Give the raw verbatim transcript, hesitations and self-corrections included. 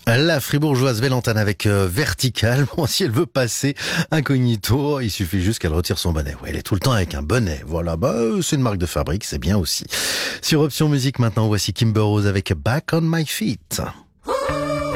La fribourgeoise Vélantane avec euh, Vertical. Bon, si elle veut passer incognito, il suffit juste qu'elle retire son bonnet. Ouais, elle est tout le temps avec un bonnet. Voilà, bah euh, c'est une marque de fabrique, c'est bien aussi. Sur Option Musique maintenant, voici Kimber Rose avec Back on My Feet.